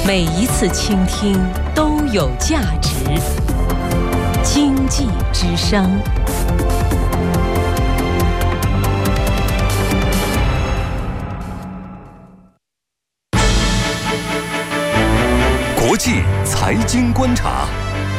每一次倾听都有价值。经济之声。 国际财经观察。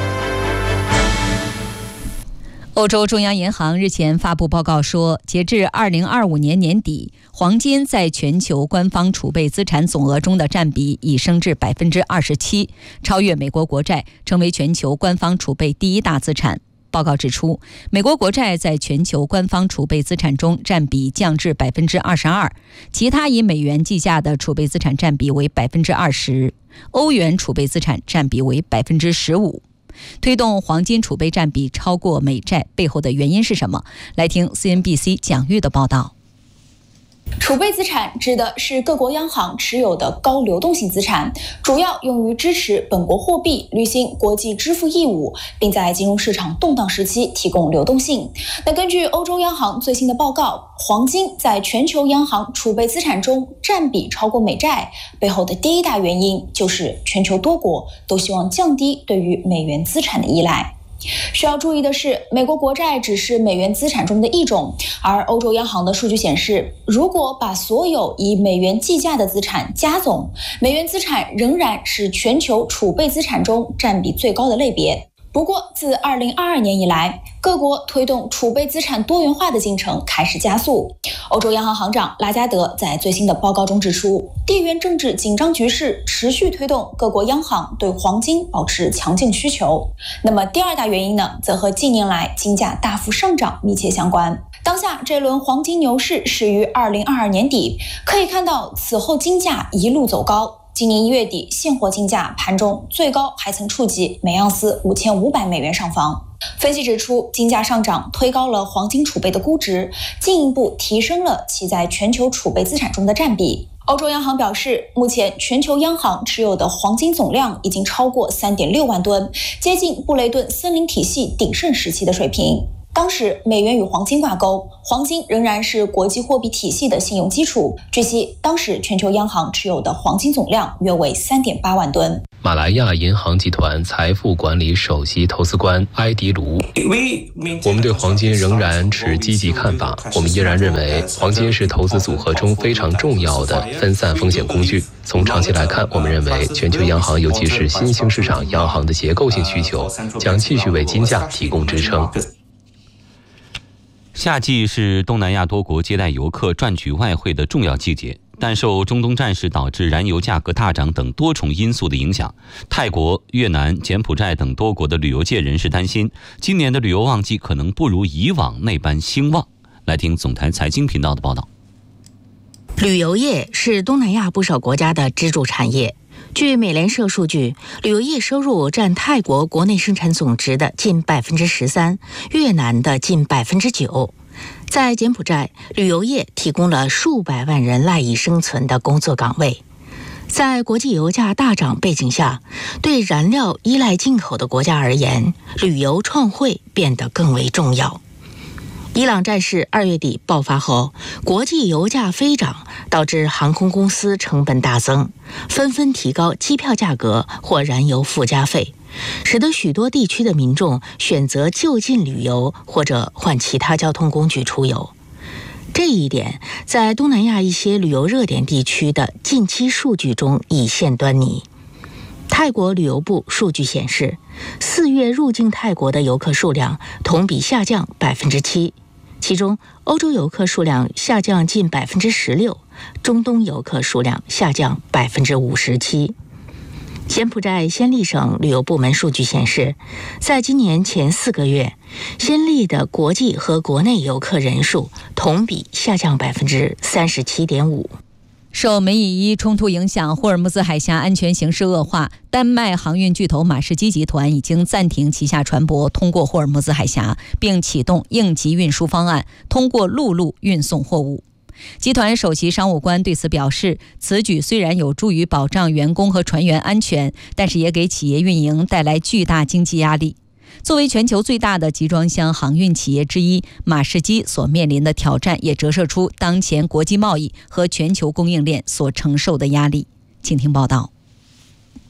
欧洲中央银行日前发布报告说，截至2025年年底，黄金在全球官方储备资产总额中的占比已升至27%，超越美国国债，成为全球官方储备第一大资产。报告指出，美国国债在全球官方储备资产中占比降至22%，其他以美元计价的储备资产占比为20%，欧元储备资产占比为15%。推动黄金储备占比超过美债背后的原因是什么？来听 CNBC 蒋玉的报道。 储备资产指的是各国央行持有的高流动性资产，主要用于支持本国货币履行国际支付义务，并在金融市场动荡时期提供流动性。那根据欧洲央行最新的报告，黄金在全球央行储备资产中占比超过美债，背后的第一大原因就是全球多国都希望降低对于美元资产的依赖。需要注意的是，美国国债只是美元资产中的一种，而欧洲央行的数据显示，如果把所有以美元计价的资产加总，美元资产仍然是全球储备资产中占比最高的类别。不过，自2022年以来，各国推动储备资产多元化的进程开始加速。欧洲央行行长拉加德在最新的报告中指出，地缘政治紧张局势持续推动各国央行对黄金保持强劲需求。那么第二大原因呢，则和近年来金价大幅上涨密切相关。当下这轮黄金牛市始于2022年底，可以看到此后金价一路走高。今年1月底，现货金价盘中最高还曾触及每盎司5500美元上方。分析指出，金价上涨推高了黄金储备的估值，进一步提升了其在全球储备资产中的占比。欧洲央行表示，目前全球央行持有的黄金总量已经超过3.6万吨，接近布雷顿森林体系鼎盛时期的水平。当时美元与黄金挂钩，黄金仍然是国际货币体系的信用基础。据悉，当时全球央行持有的黄金总量约为3.8万吨。 马来亚银行集团财富管理首席投资官埃迪卢，我们对黄金仍然持积极看法，我们依然认为黄金是投资组合中非常重要的分散风险工具。从长期来看，我们认为全球央行，尤其是新兴市场央行的结构性需求将继续为金价提供支撑。 夏季是东南亚多国接待游客、赚取外汇的重要季节，但受中东战事导致燃油价格大涨等多重因素的影响，泰国、越南、柬埔寨等多国的旅游界人士担心，今年的旅游旺季可能不如以往那般兴旺。来听总台财经频道的报道。 旅游业是东南亚不少国家的支柱产业。据美联社数据，旅游业收入占泰国国内生产总值的近13%，越南的近9%。在柬埔寨，旅游业提供了数百万人赖以生存的工作岗位。在国际油价大涨背景下，对燃料依赖进口的国家而言，旅游创汇变得更为重要。伊朗战事2月底爆发后，国际油价飞涨，导致航空公司成本大增，纷纷提高机票价格或燃油附加费，使得许多地区的民众选择就近旅游或者换其他交通工具出游。这一点在东南亚一些旅游热点地区的近期数据中已现端倪。泰国旅游部数据显示，4月入境泰国的游客数量同比下降7%，其中欧洲游客数量下降近16%，中东游客数量下降57%。柬埔寨暹粒省旅游部门数据显示，在今年前4个月，暹粒的国际和国内游客人数同比下降37.5%。 受美以伊冲突影响，霍尔木兹海峡安全形势恶化，丹麦航运巨头马士基集团已经暂停旗下船舶通过霍尔木兹海峡，并启动应急运输方案，通过陆路运送货物。集团首席商务官对此表示，此举虽然有助于保障员工和船员安全，但是也给企业运营带来巨大经济压力。作为全球最大的集装箱航运企业之一，马士基所面临的挑战也折射出当前国际贸易和全球供应链所承受的压力。请听报道。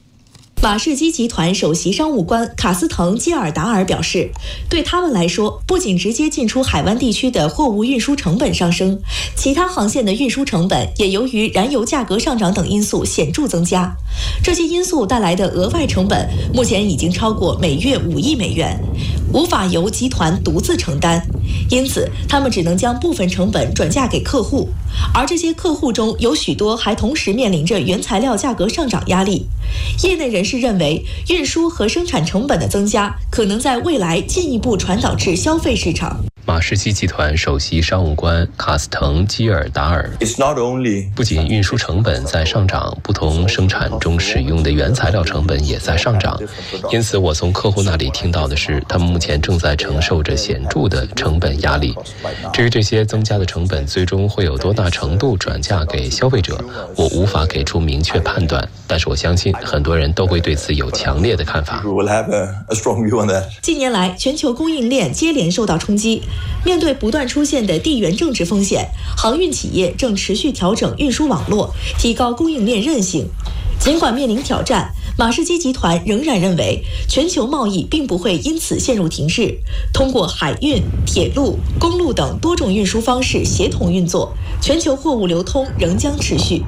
马士基集团首席商务官卡斯滕·基尔达尔表示，对他们来说，不仅直接进出海湾地区的货物运输成本上升，其他航线的运输成本也由于燃油价格上涨等因素显著增加。这些因素带来的额外成本目前已经超过每月5亿美元，无法由集团独自承担，因此他们只能将部分成本转嫁给客户，而这些客户中有许多还同时面临着原材料价格上涨压力。业内人士认为，运输和生产成本的增加可能在未来进一步传导至消费市场。 马士基集团首席商务官卡斯滕·基尔达尔，不仅运输成本在上涨，不同生产中使用的原材料成本也在上涨。因此，我从客户那里听到的是，他们目前正在承受着显著的成本压力。至于这些增加的成本最终会有多大程度转嫁给消费者，我无法给出明确判断，但是我相信很多人都会对此有强烈的看法。 近年来，全球供应链接连受到冲击。面对不断出现的地缘政治风险，航运企业正持续调整运输网络，提高供应链韧性。尽管面临挑战，马士基集团仍然认为，全球贸易并不会因此陷入停滞。通过海运、铁路、公路等多种运输方式协同运作，全球货物流通仍将持续。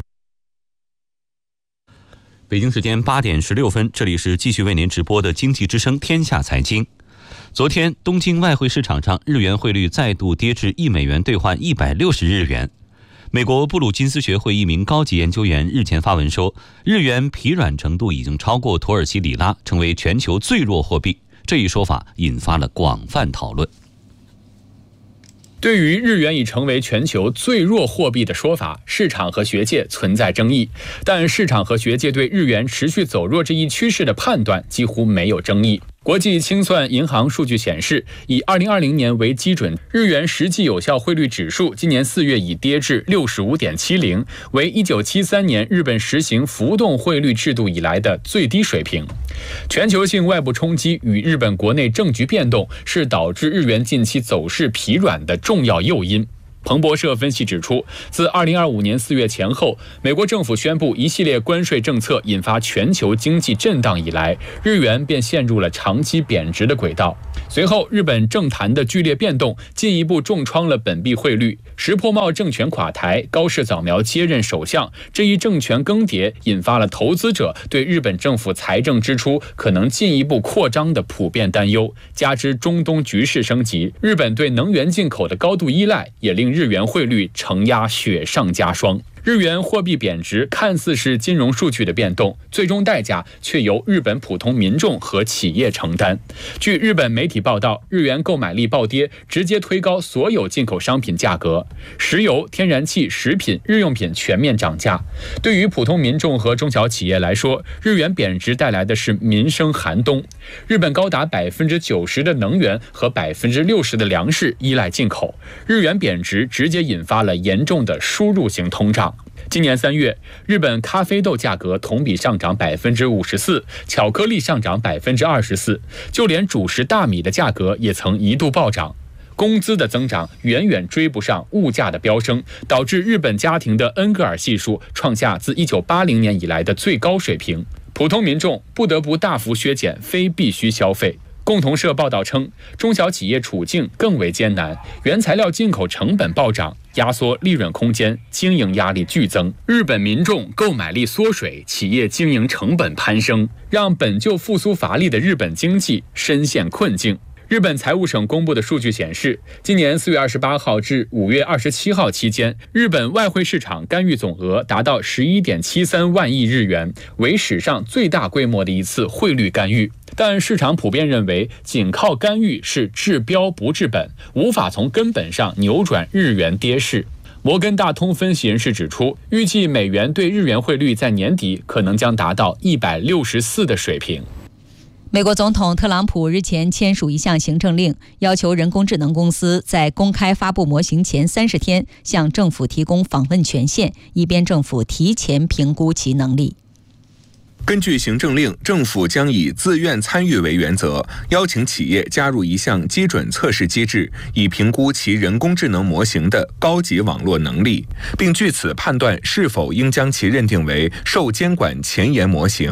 北京时间8点16分，这里是继续为您直播的经济之声天下财经。昨天，东京外汇市场上日元汇率再度跌至1美元兑换160日元。美国布鲁金斯学会一名高级研究员日前发文说，日元疲软程度已经超过土耳其里拉，成为全球最弱货币。这一说法引发了广泛讨论。 对于日元已成为全球最弱货币的说法，市场和学界存在争议，但市场和学界对日元持续走弱这一趋势的判断几乎没有争议。国际清算银行数据显示，以2020年为基准，日元实际有效汇率指数今年4月已跌至 65.70， 为1973年日本实行浮动汇率制度以来的最低水平。全球性外部冲击与日本国内政局变动是导致日元近期走势疲软的重要诱因。彭博社分析指出，自2025年4月前后，美国政府宣布一系列关税政策，引发全球经济震荡以来，日元便陷入了长期贬值的轨道。随后，日本政坛的剧烈变动进一步重创了本币汇率。石破茂政权垮台，高市早苗接任首相，这一政权更迭引发了投资者对日本政府财政支出可能进一步扩张的普遍担忧。加之中东局势升级，日本对能源进口的高度依赖，也令日元汇率承压雪上加霜。日元货币贬值看似是金融数据的变动，最终代价却由日本普通民众和企业承担。据日本媒体报道，日元购买力暴跌，直接推高所有进口商品价格，石油、天然气、食品、日用品全面涨价。对于普通民众和中小企业来说，日元贬值带来的是民生寒冬。日本高达 90% 的能源和 60% 的粮食依赖进口，日元贬值直接引发了严重的输入型通胀。今年3月，日本咖啡豆价格同比上涨 54%， 巧克力上涨 24%， 就连主食大米的价格也曾一度暴涨。工资的增长远远追不上物价的飙升，导致日本家庭的恩格尔系数创下自1980年以来的最高水平。普通民众不得不大幅削减非必需消费。共同社报道称，中小企业处境更为艰难，原材料进口成本暴涨，压缩利润空间，经营压力剧增。日本民众购买力缩水，企业经营成本攀升，让本就复苏乏力的日本经济深陷困境。日本财务省公布的数据显示，今年4月28号至5月27号期间，日本外汇市场干预总额达到 11.73 万亿日元，为史上最大规模的一次汇率干预。但市场普遍认为，仅靠干预是治标不治本，无法从根本上扭转日元跌势。摩根大通分析人士指出，预计美元对日元汇率在年底可能将达到164的水平。 美国总统特朗普日前签署一项行政令，要求人工智能公司在公开发布模型前30天向政府提供访问权限，以便政府提前评估其能力。 根据行政令，政府将以自愿参与为原则，邀请企业加入一项基准测试机制，以评估其人工智能模型的高级网络能力，并据此判断是否应将其认定为受监管前沿模型。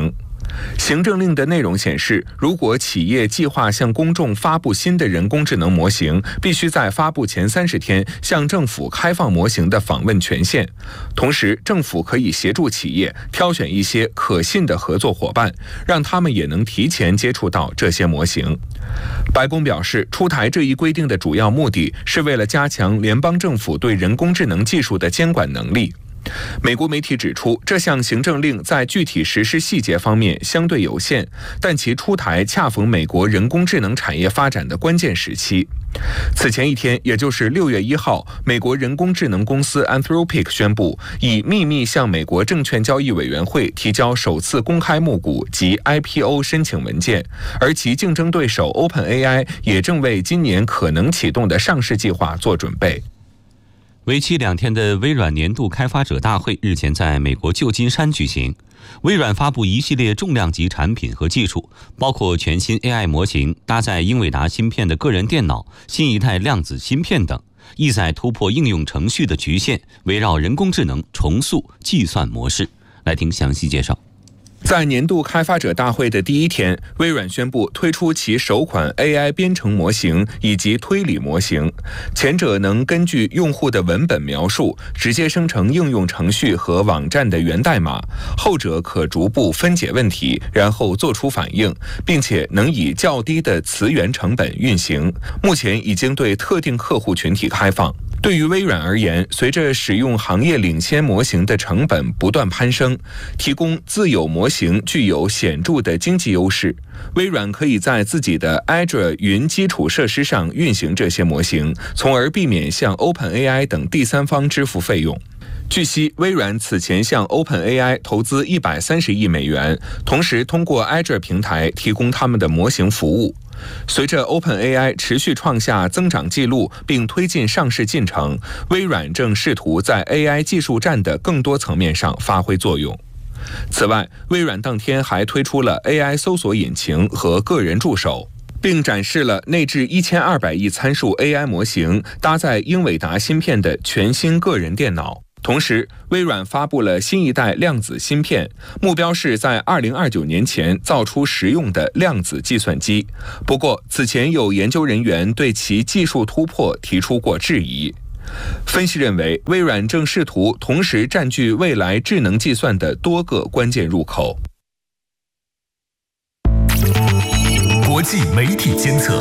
行政令的内容显示，如果企业计划向公众发布新的人工智能模型，必须在发布前30天向政府开放模型的访问权限。同时，政府可以协助企业挑选一些可信的合作伙伴，让他们也能提前接触到这些模型。白宫表示，出台这一规定的主要目的是为了加强联邦政府对人工智能技术的监管能力。美国媒体指出，这项行政令在具体实施细节方面相对有限，但其出台恰逢美国人工智能产业发展的关键时期。此前一天，也就是6月1号，美国人工智能公司 Anthropic 宣布，以秘密向美国证券交易委员会提交首次公开募股及 IPO 申请文件，而其竞争对手 OpenAI 也正为今年可能启动的上市计划做准备。 为期2天的微软年度开发者大会日前在美国旧金山举行。微软发布一系列重量级产品和技术，包括全新 AI 模型、搭载英伟达芯片的个人电脑、新一代量子芯片等，意在突破应用程序的局限，围绕人工智能重塑计算模式。来听详细介绍。 在年度开发者大会的第一天，微软宣布推出其首款 AI 编程模型以及推理模型，前者能根据用户的文本描述直接生成应用程序和网站的源代码，后者可逐步分解问题，然后做出反应，并且能以较低的词源成本运行。目前已经对特定客户群体开放。对于微软而言，随着使用行业领先模型的成本不断攀升，提供自有模型具有显著的经济优势。微软可以在自己的 Azure 云基础设施上运行这些模型，从而避免向 OpenAI 等第三方支付费用。据悉，微软此前向 OpenAI 投资130亿美元，同时通过 Azure 平台提供他们的模型服务。随着 OpenAI 持续创下增长纪录并推进上市进程，微软正试图在 AI 技术战的更多层面上发挥作用。此外，微软当天还推出了 AI 搜索引擎和个人助手，并展示了内置1200亿参数 AI 模型、搭载英伟达芯片的全新个人电脑。同时，微软发布了新一代量子芯片，目标是在2029年前造出实用的量子计算机。不过，此前有研究人员对其技术突破提出过质疑。分析认为，微软正试图同时占据未来智能计算的多个关键入口。 国际媒体监测。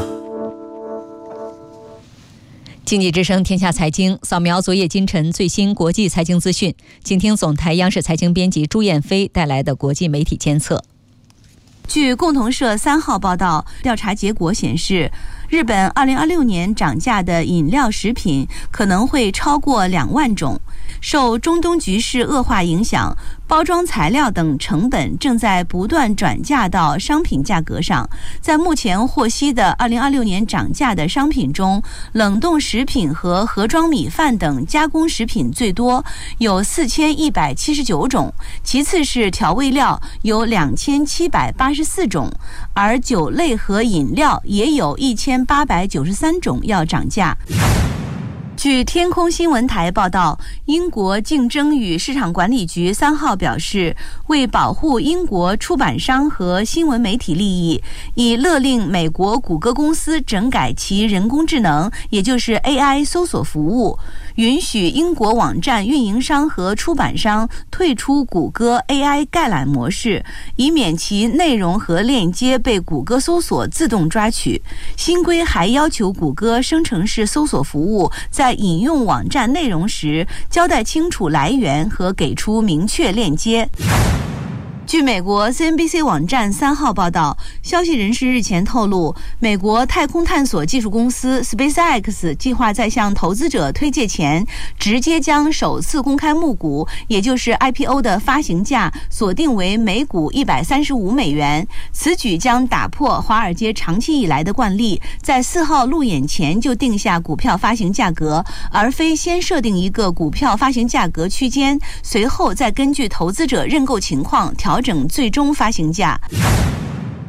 经济之声天下财经扫描昨夜今晨最新国际财经资讯，请听总台央视财经编辑朱燕飞带来的国际媒体监测。 据共同社3号报道，调查结果显示，日本2026年涨价的饮料食品可能会超过2万种。受中东局势恶化影响，包装材料等成本正在不断转嫁到商品价格上。在目前获悉的2026年涨价的商品中，冷冻食品和盒装米饭等加工食品最多，有4179种，其次是调味料，有2784种，而酒类和饮料也有1893种要涨价。据天空新闻台报道，英国竞争与市场管理局3号表示，为保护英国出版商和新闻媒体利益，已勒令美国谷歌公司整改其人工智能，也就是 AI 搜索服务，允许英国网站运营商和出版商退出谷歌 AI 概览模式，以免其内容和链接被谷歌搜索自动抓取。新规还要求谷歌生成式搜索服务在引用网站内容时交代清楚来源和给出明确链接。据美国 CNBC 网站3号报道，消息人士日前透露，美国太空探索技术公司 SpaceX 计划在向投资者推介前，直接将首次公开募股，也就是 IPO 的发行价锁定为每股135美元。此举将打破华尔街长期以来的惯例，在4号路演前就定下股票发行价格，而非先设定一个股票发行价格区间，随后再根据投资者认购情况调整最终发行价。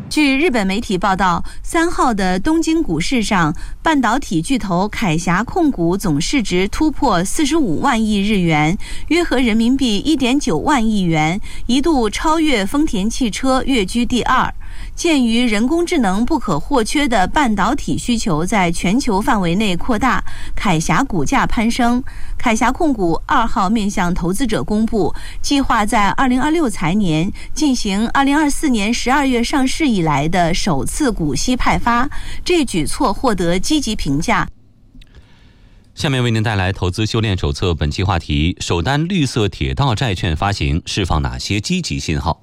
据日本媒体报道，3号的东京股市上，半导体巨头凯霞控股总市值突破45万亿日元，约合人民币1.9万亿元，一度超越丰田汽车，跃居第2。鉴于人工智能不可或缺的半导体需求在全球范围内扩大，凯霞股价攀升。凯霞控股2号面向投资者公布，计划在2026财年进行2024年12月上市以来的首次股息派发，这举措获得积极评价。 下面为您带来投资修炼手册本期话题：首单绿色铁道债券发行释放哪些积极信号？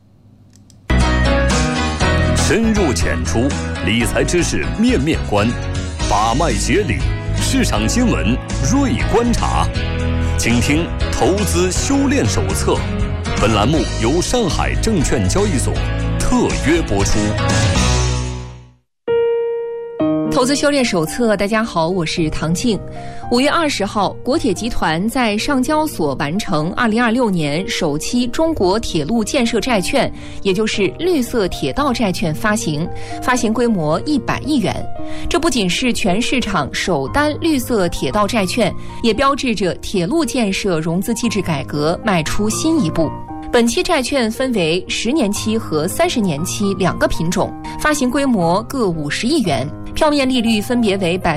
深入浅出，理财知识面面观，把脉解理，市场新闻锐观察。请听投资修炼手册。本栏目由上海证券交易所特约播出。 投资修炼手册，大家好，我是唐静。5月20号，国铁集团在上交所完成2026年首期中国铁路建设债券，也就是绿色铁道债券发行规模100亿元。这不仅是全市场首单绿色铁道债券，也标志着铁路建设融资机制改革迈出新一步。本期债券分为10年期和30年期2个品种，发行规模各50亿元，票面利率分别为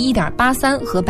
1.83%和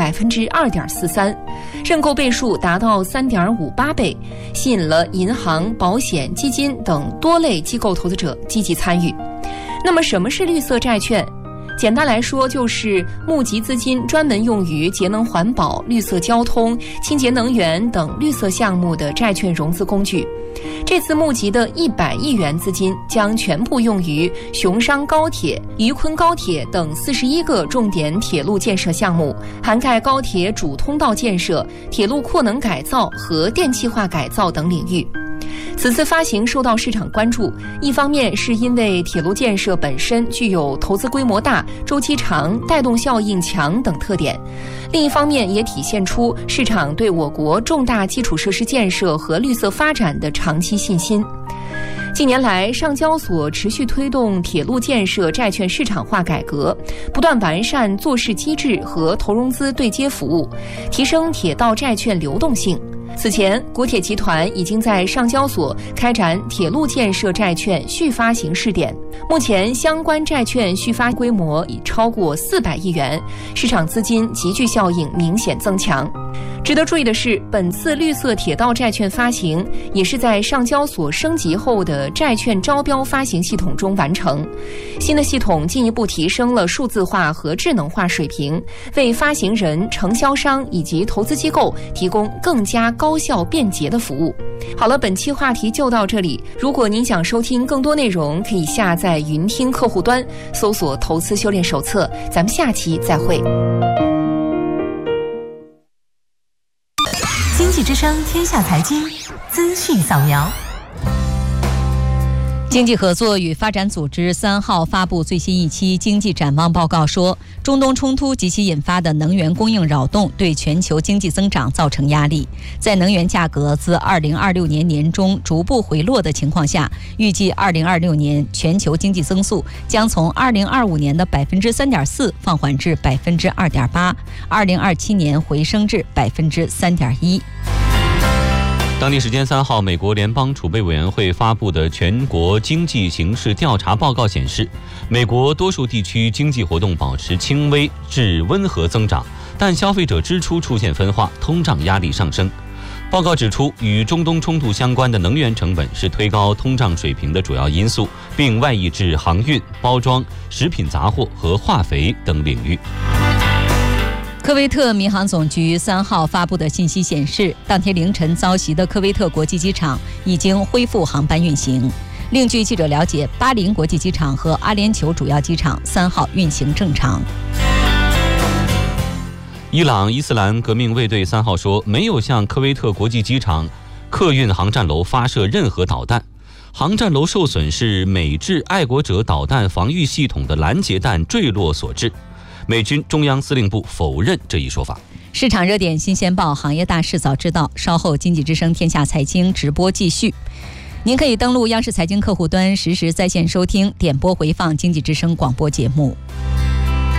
2.43%，认购倍数达到3.58倍，吸引了银行、保险、基金等多类机构投资者积极参与。那么什么是绿色债券？简单来说，就是募集资金专门用于节能环保、绿色交通、清洁能源等绿色项目的债券融资工具。这次募集的100亿元资金将全部用于雄商高铁、渝昆高铁等41个重点铁路建设项目，涵盖高铁主通道建设、铁路扩能改造和电气化改造等领域。此次发行受到市场关注，一方面是因为铁路建设本身具有投资规模大、周期长、带动效应强等特点，另一方面也体现出市场对我国重大基础设施建设和绿色发展的长期信心。近年来，上交所持续推动铁路建设债券市场化改革，不断完善做市机制和投融资对接服务，提升铁道债券流动性。此前，国铁集团已经在上交所开展铁路建设债券续发行试点，目前相关债券续发规模已超过400亿元，市场资金集聚效应明显增强。值得注意的是，本次绿色铁道债券发行也是在上交所升级后的债券招标发行系统中完成。新的系统进一步提升了数字化和智能化水平，为发行人、承销商以及投资机构提供更加高效便捷的服务。好了，本期话题就到这里。如果您想收听更多内容，可以下载云听客户端，搜索投资修炼手册。咱们下期再会。 经济之声天下财经资讯扫描。 经济合作与发展组织3号发布最新一期经济展望报告说，中东冲突及其引发的能源供应扰动对全球经济增长造成压力。在能源价格自2026年年中逐步回落的情况下，预计2026年全球经济增速将从2025年的3.4%放缓至2.8%，2027年回升至3.1%。 当地时间3号，美国联邦储备委员会发布的全国经济形势调查报告显示，美国多数地区经济活动保持轻微至温和增长，但消费者支出出现分化，通胀压力上升。报告指出，与中东冲突相关的能源成本是推高通胀水平的主要因素，并外溢至航运、包装、食品杂货和化肥等领域。 科威特民航总局3号发布的信息显示，当天凌晨遭袭的科威特国际机场已经恢复航班运行。另据记者了解，巴林国际机场和阿联酋主要机场3号运行正常。 伊朗伊斯兰革命卫队3号说，没有向科威特国际机场客运航站楼发射任何导弹，航站楼受损是美制爱国者导弹防御系统的拦截弹坠落所致。美军中央司令部否认这一说法。 市场热点新鲜报，行业大事早知道。稍后经济之声天下财经直播继续。 您可以登录央视财经客户端实时在线收听、点播回放经济之声广播节目。